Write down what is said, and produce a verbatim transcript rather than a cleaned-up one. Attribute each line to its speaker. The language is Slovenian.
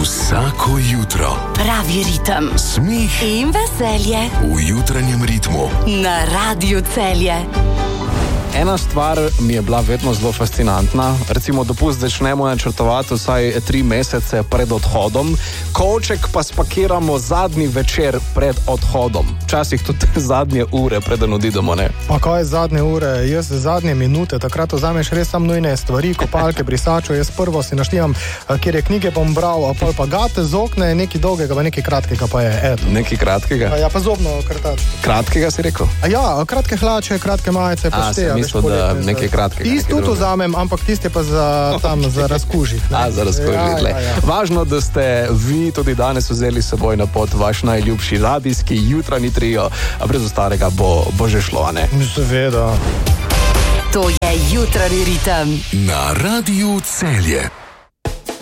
Speaker 1: Vsako jutro
Speaker 2: pravi ritem,
Speaker 1: smeh
Speaker 2: in veselje
Speaker 1: v jutranjem ritmu
Speaker 2: na Radiu Celje.
Speaker 3: Ena stvar mi je bila vedno zelo fascinantna. Recimo, dopust začnemo načrtovati vsaj tri mesece pred odhodom, kovček pa spakiramo zadnji večer pred odhodom. Včasih tudi zadnje ure, preden odidemo, ne?
Speaker 4: Pa kaj zadnje ure? Jaz zadnje minute, takrat vzameš res sam nujne stvari, kopalke, brisačo, jaz prvo si naštevam, kjer je knjige bom bral, a pol pa gate z okne, nekaj dolgega, pa nekaj kratkega pa je. Eto.
Speaker 3: Nekaj kratkega?
Speaker 4: A ja, pa zobno krtač.
Speaker 3: Kratkega si rekel?
Speaker 4: A ja, kratke hlače, kratke majice, pošteja.
Speaker 3: Mislim, da nekaj kratkega.
Speaker 4: Tisti tudi vzamem, ampak tisti pa za tam, za razkužih.
Speaker 3: A, za razkužih, ja, ja, ja. Važno, da ste vi tudi danes vzeli s seboj na pot vaš najljubši radijski jutranji trio, a brez ostarega bo, bo že šlo, a ne?
Speaker 4: Seveda.
Speaker 2: To je jutranji ritem
Speaker 1: na Radiu Celje.